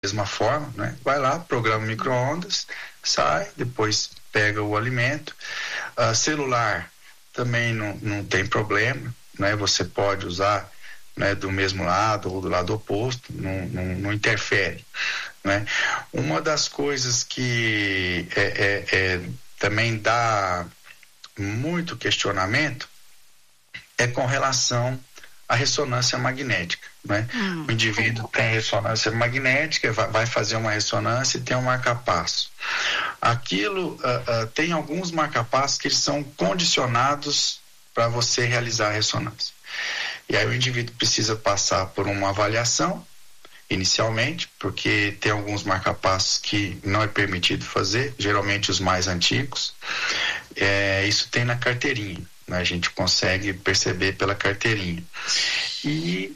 mesma forma, né? Vai lá, programa o micro-ondas, sai, depois pega o alimento. Celular também não tem problema, né? Você pode usar, né, do mesmo lado ou do lado oposto, não interfere, né? Uma das coisas que também dá muito questionamento é com relação à ressonância magnética, né? O indivíduo tem ressonância magnética, vai fazer uma ressonância e tem um marca-passo. Aquilo tem alguns marca-passos que eles são condicionados para você realizar a ressonância. E aí o indivíduo precisa passar por uma avaliação inicialmente, porque tem alguns marca-passos que não é permitido fazer, geralmente os mais antigos. Isso tem na carteirinha, né? A gente consegue perceber pela carteirinha. E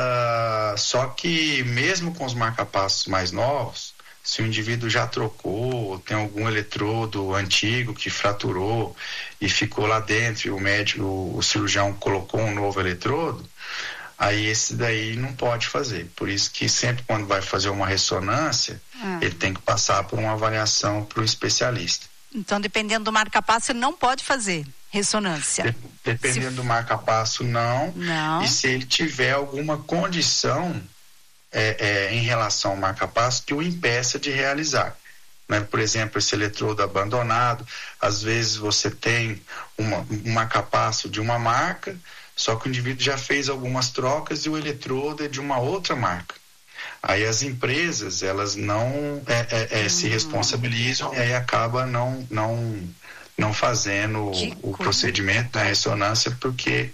só que mesmo com os marca-passos mais novos, se o indivíduo já trocou, tem algum eletrodo antigo que fraturou e ficou lá dentro e o médico, o cirurgião colocou um novo eletrodo, aí esse daí não pode fazer. Por isso que sempre quando vai fazer uma ressonância, ele tem que passar por uma avaliação para o especialista. Então, dependendo do marca-passo, ele não pode fazer ressonância. Dependendo do marca-passo, não. E se ele tiver alguma condição em relação ao marca-passo que o impeça de realizar, né? Por exemplo, esse eletrodo abandonado, às vezes você tem um marca-passo de uma marca, só que o indivíduo já fez algumas trocas e o eletrodo é de uma outra marca. Aí as empresas, elas não se responsabilizam e aí acaba não fazendo o procedimento da ressonância porque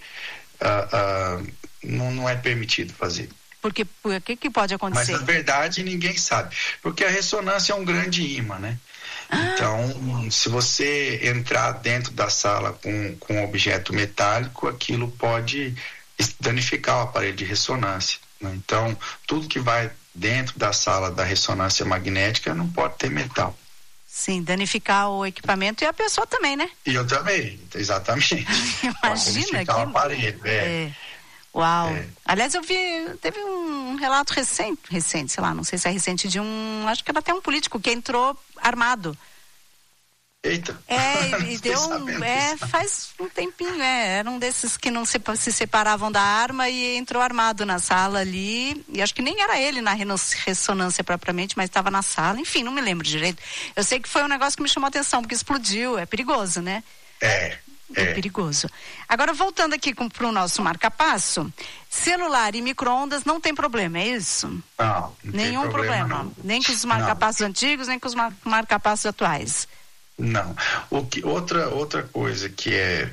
não é permitido fazer. Porque o que pode acontecer? Mas na verdade ninguém sabe, porque a ressonância é um grande imã, né? Então, se você entrar dentro da sala com um objeto metálico, aquilo pode danificar o aparelho de ressonância, né? Então, tudo que vai dentro da sala da ressonância magnética não pode ter metal. Sim, danificar o equipamento e a pessoa também, né? E eu também, exatamente. Imagina que... o aparelho, Uau. Aliás, teve um relato recente, sei lá, não sei se é recente, acho que era até um político que entrou armado. Eita. E deu faz um tempinho, era um desses que não se separavam da arma e entrou armado na sala ali, e acho que nem era ele na ressonância propriamente, mas estava na sala, enfim, não me lembro direito. Eu sei que foi um negócio que me chamou a atenção, porque explodiu, é perigoso, né? É perigoso. Agora, voltando aqui para o nosso marca-passo, celular e micro-ondas não tem problema, é isso? Não nenhum tem problema. Não. Nem com os marca-passos antigos, nem com os marca-passos atuais. Não. Outra coisa que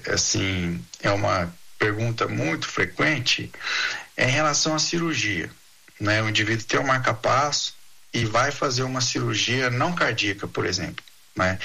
é uma pergunta muito frequente é em relação à cirurgia, né? O indivíduo tem um marca-passo e vai fazer uma cirurgia não cardíaca, por exemplo, né?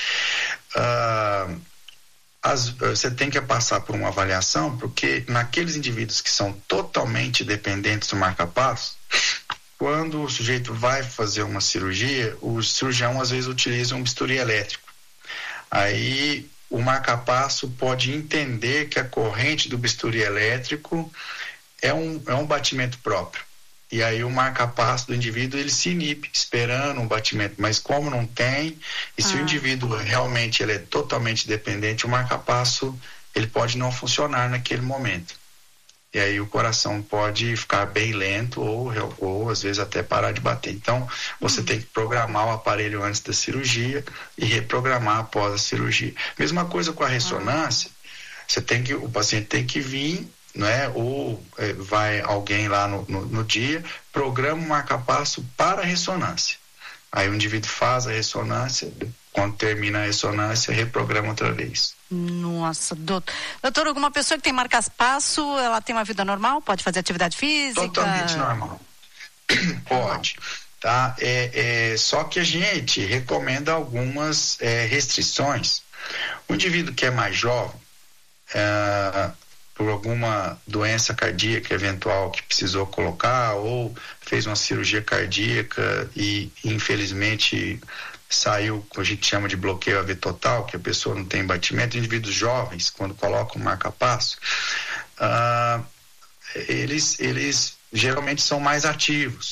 Você tem que passar por uma avaliação, porque naqueles indivíduos que são totalmente dependentes do marca-passo, quando o sujeito vai fazer uma cirurgia, o cirurgião às vezes utiliza um bisturi elétrico. Aí o marca-passo pode entender que a corrente do bisturi elétrico é um batimento próprio. E aí o marca-passo do indivíduo, ele se inibe, esperando um batimento. Mas como não tem, e se o indivíduo realmente ele é totalmente dependente, o marca-passo ele pode não funcionar naquele momento. E aí o coração pode ficar bem lento ou às vezes até parar de bater. Então, você tem que programar o aparelho antes da cirurgia e reprogramar após a cirurgia. Mesma coisa com a ressonância, o paciente tem que vir, né? Ou vai alguém lá no dia, programa um marca-passo para a ressonância. Aí o indivíduo faz a ressonância, quando termina a ressonância, reprograma outra vez. Nossa, doutor, alguma pessoa que tem marca-passo, ela tem uma vida normal? Pode fazer atividade física? Totalmente normal. Pode, tá? Só que a gente recomenda algumas restrições. O indivíduo que é mais jovem, por alguma doença cardíaca eventual que precisou colocar ou fez uma cirurgia cardíaca e infelizmente saiu, a gente chama de bloqueio AV total, que a pessoa não tem batimento. Indivíduos jovens, quando colocam marca-passo, eles geralmente são mais ativos,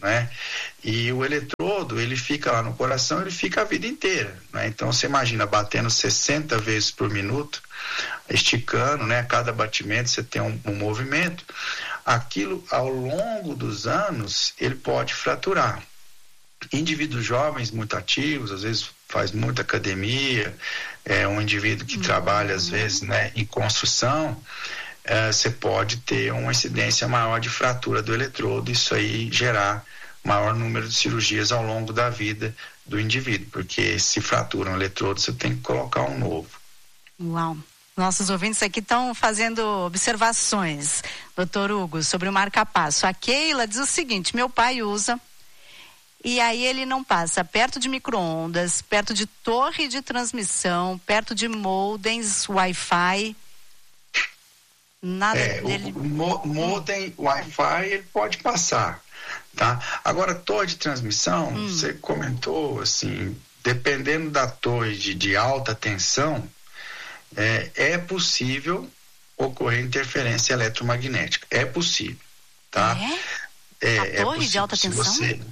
né? E o eletrodo, ele fica lá no coração, ele fica a vida inteira, né? Então você imagina batendo 60 vezes por minuto, esticando, né? Cada batimento você tem um movimento. Aquilo, ao longo dos anos, ele pode fraturar. Indivíduos jovens muito ativos, às vezes faz muita academia, um indivíduo que trabalha às vezes, né, em construção, você pode ter uma incidência maior de fratura do eletrodo, isso aí gerar maior número de cirurgias ao longo da vida do indivíduo, porque se fratura um eletrodo, você tem que colocar um novo. Uau! Nossos ouvintes aqui estão fazendo observações, doutor Hugo, sobre o marca-passo. A Keila diz o seguinte: meu pai usa, e aí ele não passa perto de micro-ondas, perto de torre de transmissão, perto de modems, Wi-Fi. Nada dele. O modem, Wi-Fi, ele pode passar, tá? Agora, torre de transmissão, você comentou, assim, dependendo da torre de alta tensão, é possível ocorrer interferência eletromagnética. É possível, tá? A torre de alta tensão?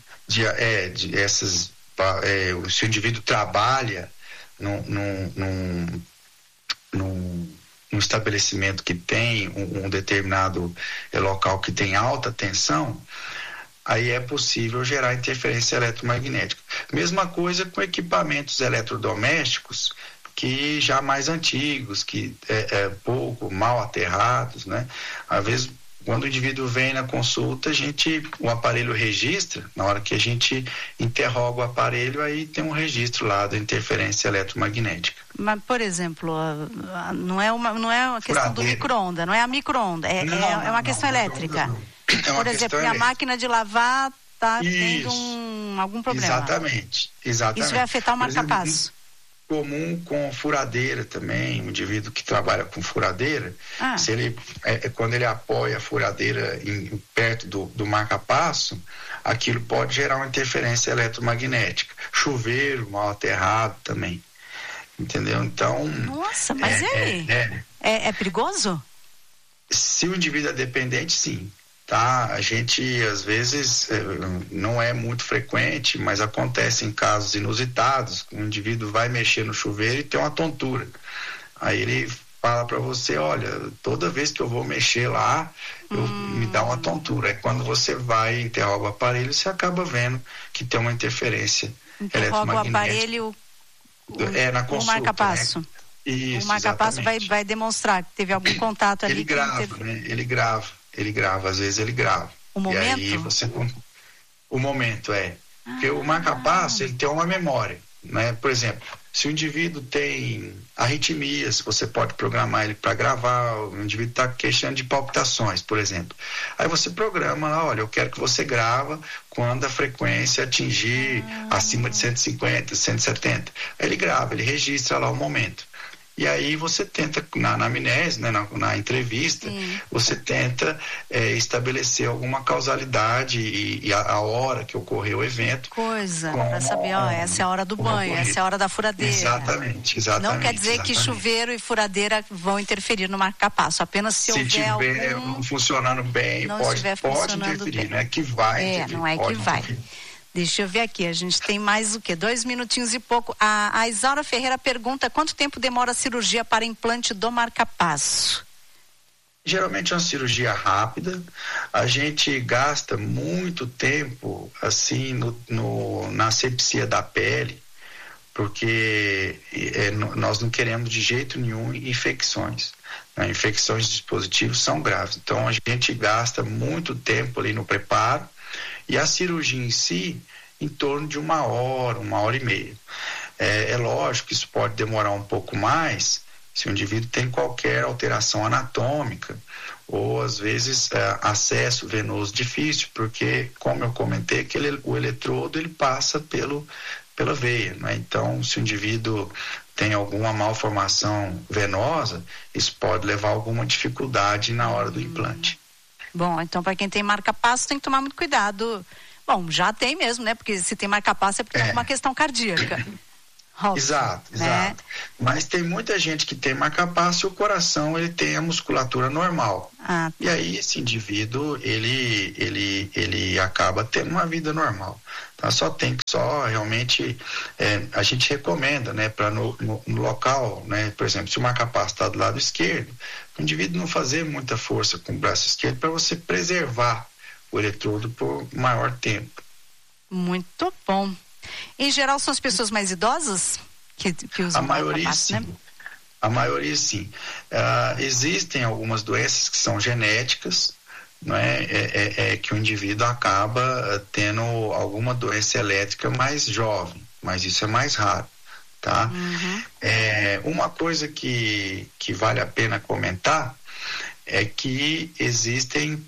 Se o indivíduo trabalha num estabelecimento que tem um determinado local que tem alta tensão, aí é possível gerar interferência eletromagnética. Mesma coisa com equipamentos eletrodomésticos que já mais antigos, que pouco, mal aterrados, né? Às vezes, quando o indivíduo vem na consulta, o aparelho registra, na hora que a gente interroga o aparelho, aí tem um registro lá da interferência eletromagnética. Mas, por exemplo, não é uma questão do micro-ondas, não é a micro-ondas, é uma questão elétrica. Por exemplo, minha máquina de lavar está tendo algum problema. Exatamente. Isso vai afetar o marca-passo. Comum com furadeira também, um indivíduo que trabalha com furadeira, se ele, quando ele apoia a furadeira perto do marca-passo, aquilo pode gerar uma interferência eletromagnética. Chuveiro mal aterrado também, entendeu? Então... Nossa, mas é perigoso? Se o indivíduo é dependente, sim. Tá? A gente, às vezes, não é muito frequente, mas acontece em casos inusitados. O indivíduo vai mexer no chuveiro e tem uma tontura. Aí ele fala para você: olha, toda vez que eu vou mexer lá, me dá uma tontura. Aí quando você vai e interroga o aparelho, você acaba vendo que tem uma interferência eletromagnética. O aparelho, na consulta, o marca-passo. Né? Isso, o marca-passo vai demonstrar que teve algum contato ali. Ele grava, às vezes ele grava. O momento? E aí o momento porque o marca-passo, ele tem uma memória, né? Por exemplo, se o indivíduo tem arritmias, você pode programar ele para gravar. O indivíduo está queixando de palpitações, por exemplo. Aí você programa lá: olha, eu quero que você grava quando a frequência atingir acima de 150, 170. Aí ele grava, ele registra lá o momento. E aí você tenta, na anamnese, né, na entrevista, você tenta estabelecer alguma causalidade e a hora que ocorreu o evento. Para saber, essa é a hora do banho, essa é a hora da furadeira. Exatamente. Não quer dizer que chuveiro e furadeira vão interferir no marca-passo, apenas se houver tiver funcionando bem, pode interferir, não é que vai interferir. Não é que vai. Interferir. Deixa eu ver aqui, a gente tem mais 2 minutinhos e pouco. A Isaura Ferreira pergunta: quanto tempo demora a cirurgia para implante do marca-passo? Geralmente é uma cirurgia rápida. A gente gasta muito tempo assim na asepsia da pele, porque nós não queremos de jeito nenhum infecções. Né? Infecções de dispositivos são graves. Então a gente gasta muito tempo ali no preparo. E a cirurgia em si, em torno de 1 hora e meia. É lógico que isso pode demorar um pouco mais se o indivíduo tem qualquer alteração anatômica ou, às vezes, acesso venoso difícil, porque, como eu comentei, o eletrodo ele passa pela veia. Né? Então, se o indivíduo tem alguma malformação venosa, isso pode levar a alguma dificuldade na hora do implante. Bom, então para quem tem marca-passo tem que tomar muito cuidado. Bom, já tem mesmo, né? Porque se tem marca-passo é porque tem alguma questão cardíaca. Exato. Mas tem muita gente que tem marca-passo e o coração ele tem a musculatura normal. E aí esse indivíduo ele acaba tendo uma vida normal. Tá? Só realmente a gente recomenda, né, para no local, né, por exemplo, se o marca-passo está do lado esquerdo, o indivíduo não fazer muita força com o braço esquerdo para você preservar o eletrodo por maior tempo. Muito bom. Em geral, são as pessoas mais idosas que usam a maioria, marca-passo, sim. né? A maioria, sim. Existem algumas doenças que são genéticas, não é? Que o indivíduo acaba tendo alguma doença elétrica mais jovem, mas isso é mais raro, tá? Uma coisa que vale a pena comentar é que existem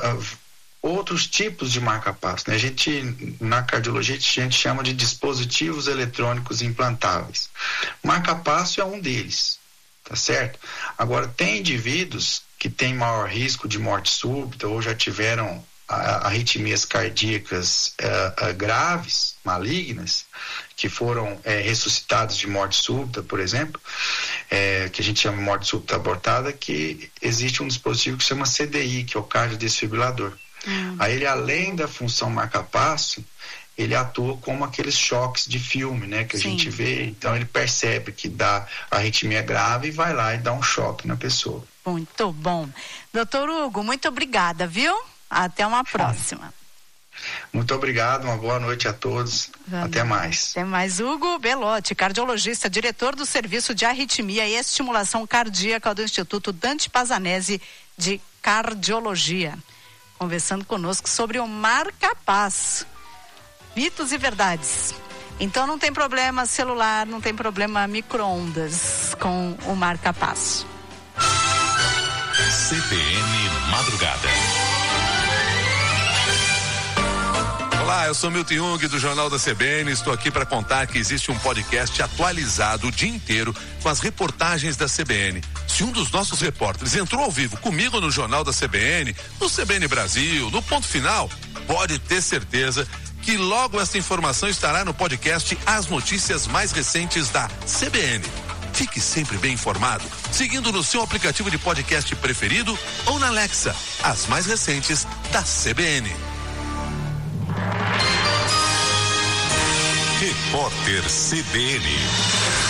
outros tipos de marca-passo, né? Na cardiologia, a gente chama de dispositivos eletrônicos implantáveis. Marca-passo é um deles, tá certo? Agora, tem indivíduos que têm maior risco de morte súbita ou já tiveram arritmias cardíacas graves, malignas, que foram ressuscitados de morte súbita, por exemplo, que a gente chama de morte súbita abortada, que existe um dispositivo que se chama CDI, que é o cardiodesfibrilador. Aí ele, além da função marca-passo, ele atua como aqueles choques de filme, né, que a gente vê. Então ele percebe que dá arritmia grave e vai lá e dá um choque na pessoa. Muito bom. Doutor Hugo, muito obrigada, viu? Até uma próxima. Muito obrigado, uma boa noite a todos. Até mais. Até mais. Hugo Belotti, cardiologista, diretor do Serviço de Arritmia e Estimulação Cardíaca do Instituto Dante Pazanese de Cardiologia, conversando conosco sobre o marca-passo. Mitos e verdades. Então não tem problema celular, não tem problema micro-ondas com o marca-passo. CBN Madrugada. Olá, eu sou Milton Jung do Jornal da CBN. Estou aqui para contar que existe um podcast atualizado o dia inteiro com as reportagens da CBN. Se um dos nossos repórteres entrou ao vivo comigo no Jornal da CBN, no CBN Brasil, no Ponto Final, pode ter certeza que logo essa informação estará no podcast As Notícias Mais Recentes da CBN. Fique sempre bem informado, seguindo no seu aplicativo de podcast preferido ou na Alexa, as mais recentes da CBN. Repórter CBN.